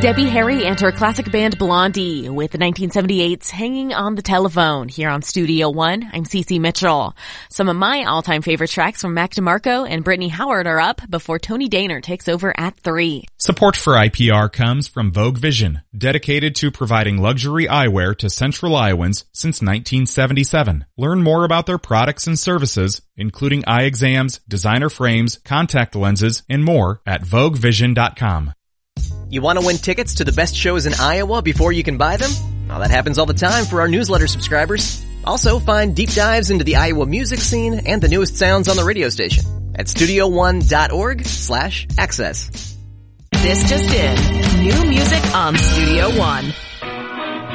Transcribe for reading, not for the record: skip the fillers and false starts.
Debbie Harry and her classic band Blondie with the 1978's Hanging on the Telephone here on Studio One. I'm Cece Mitchell. Some of my all-time favorite tracks from Mac DeMarco and Brittany Howard are up before Tony Daner takes over at 3. Support for IPR comes from Vogue Vision, dedicated to providing luxury eyewear to Central Iowans since 1977. Learn more about their products and services, including eye exams, designer frames, contact lenses, and more at VogueVision.com. You want to win tickets to the best shows in Iowa before you can buy them? Well, that happens all the time for our newsletter subscribers. Also, find deep dives into the Iowa music scene and the newest sounds on the radio station at studio1.org/access. This just in. New music on Studio One.